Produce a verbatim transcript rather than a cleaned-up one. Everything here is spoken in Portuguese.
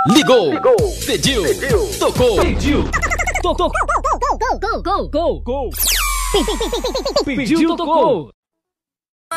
Ligou, Ligou. Pediu, Pediu. Tocou, Pediu, tocou, Go, go, go, go, go, go. Pediu, tocou.